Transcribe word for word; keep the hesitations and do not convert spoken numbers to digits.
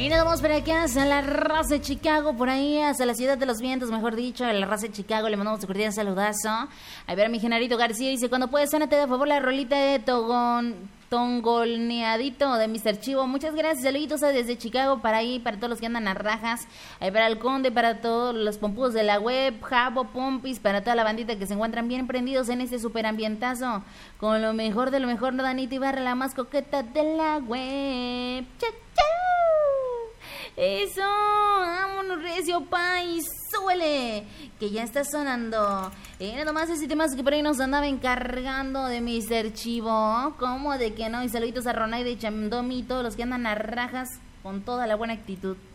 Y nos vamos para acá, hacia la raza de Chicago, por ahí, hacia la ciudad de los vientos, mejor dicho, a la raza de Chicago, le mandamos un cordial saludazo. A ver, a mi Genarito García dice, cuando puedes, suénate de favor la rolita de Togon, Tongolneadito de mister Chivo. Muchas gracias, saluditos desde Chicago, para ahí, para todos los que andan a rajas, ahí para el Conde, para todos los pompudos de la web, Jabo, Pompis, para toda la bandita que se encuentran bien prendidos en este superambientazo, con lo mejor de lo mejor, no Danita Ibarra, la más coqueta de la web. ¡Chau, chau! Eso, vámonos recio, país, súbele, que ya está sonando. Y nada más ese tema que por ahí nos andaba encargando de mister Chivo. ¿Cómo de que no? Y saluditos a Ronay de Chamdomi, todos los que andan a rajas con toda la buena actitud.